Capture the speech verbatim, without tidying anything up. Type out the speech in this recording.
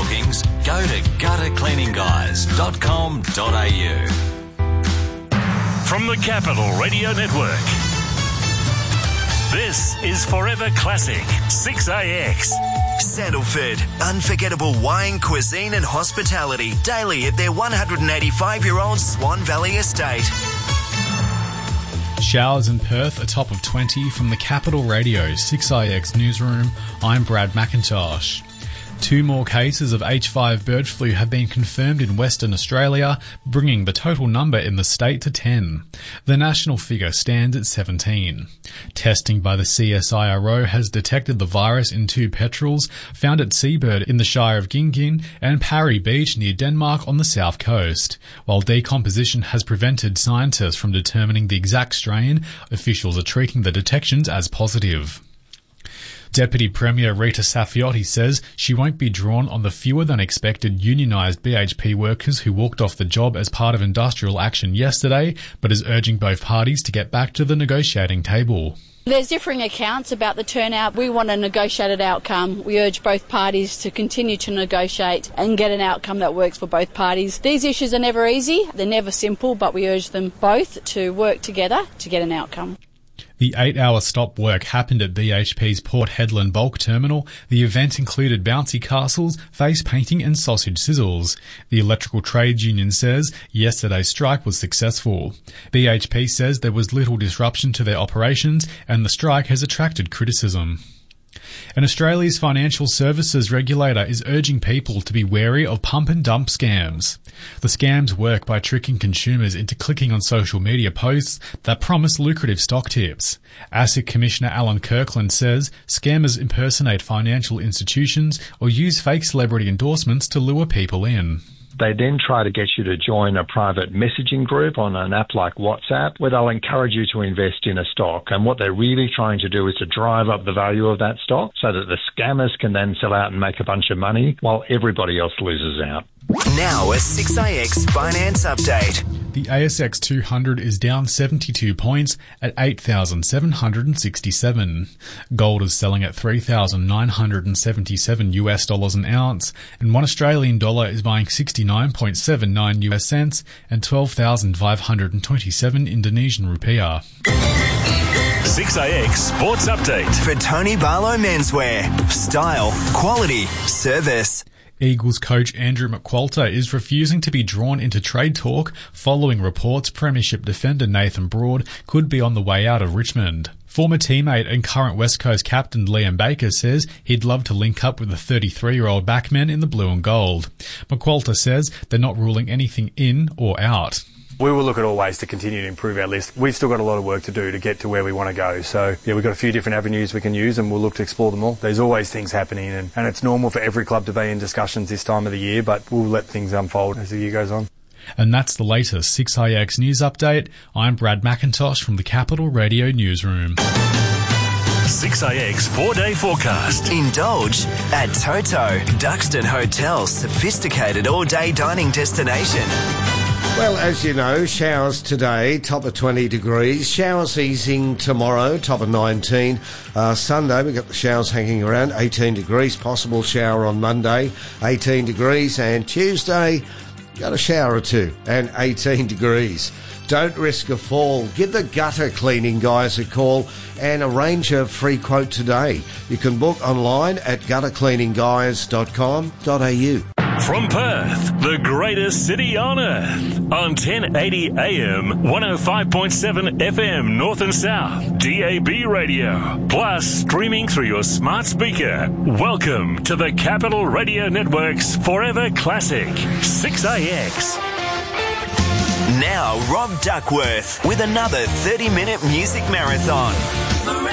bookings, go to gutter cleaning guys dot com dot a u. From the Capital Radio Network, this is Forever Classic six A X. Sandalford, unforgettable wine, cuisine and hospitality daily at their one hundred eighty-five-year-old Swan Valley estate. Showers in Perth, a top of twenty from the Capital Radio six A X newsroom. I'm Brad McIntosh. Two more cases of H five bird flu have been confirmed in Western Australia, bringing the total number in the state to ten. The national figure stands at seventeen. Testing by the C S I R O has detected the virus in two petrels found at Seabird in the Shire of Gingin and Parry Beach near Denmark on the south coast. While decomposition has prevented scientists from determining the exact strain, officials are treating the detections as positive. Deputy Premier Rita Saffioti says she won't be drawn on the fewer than expected unionised B H P workers who walked off the job as part of industrial action yesterday, but is urging both parties to get back to the negotiating table. There's differing accounts about the turnout. We want a negotiated outcome. We urge both parties to continue to negotiate and get an outcome that works for both parties. These issues are never easy, they're never simple, but we urge them both to work together to get an outcome. The eight-hour stop work happened at B H P's Port Hedland bulk terminal. The event included bouncy castles, face painting and sausage sizzles. The Electrical Trades Union says yesterday's strike was successful. B H P says there was little disruption to their operations and the strike has attracted criticism. And Australia's financial services regulator is urging people to be wary of pump and dump scams. The scams work by tricking consumers into clicking on social media posts that promise lucrative stock tips. ASIC Commissioner Alan Kirkland says scammers impersonate financial institutions or use fake celebrity endorsements to lure people in. They then try to get you to join a private messaging group on an app like WhatsApp where they'll encourage you to invest in a stock. And what they're really trying to do is to drive up the value of that stock so that the scammers can then sell out and make a bunch of money while everybody else loses out. Now a six A X finance update. The A S X two hundred is down seventy-two points at eight thousand seven hundred sixty-seven. Gold is selling at three thousand nine hundred seventy-seven US dollars an ounce, and one Australian dollar is buying sixty-nine point seven nine US cents and twelve thousand five hundred twenty-seven Indonesian rupiah. six A X Sports Update. For Tony Barlow Menswear. Style, quality, service. Eagles coach Andrew McQualter is refusing to be drawn into trade talk following reports Premiership defender Nathan Broad could be on the way out of Richmond. Former teammate and current West Coast captain Liam Baker says he'd love to link up with the thirty-three-year-old backman in the blue and gold. McQualter says they're not ruling anything in or out. We will look at all ways to continue to improve our list. We've still got a lot of work to do to get to where we want to go. So, yeah, we've got a few different avenues we can use and we'll look to explore them all. There's always things happening and, and it's normal for every club to be in discussions this time of the year, but we'll let things unfold as the year goes on. And that's the latest six A X news update. I'm Brad McIntosh from the Capital Radio newsroom. six A X four-day forecast. Indulge at Toto, Duxton Hotel, sophisticated all-day dining destination. Well, as you know, showers today, top of twenty degrees. Showers easing tomorrow, top of nineteen. Uh, Sunday, we've got the showers hanging around, eighteen degrees. Possible shower on Monday, eighteen degrees. And Tuesday, got a shower or two, and eighteen degrees. Don't risk a fall. Give the gutter cleaning guys a call and arrange a free quote today. You can book online at gutter cleaning guys dot com dot a u. From Perth, the greatest city on earth, on ten eighty A M, one oh five point seven F M North and South, D A B radio, plus streaming through your smart speaker. Welcome to the Capital Radio Network's Forever Classic six A X. Now Rob Duckworth with another thirty-minute music marathon.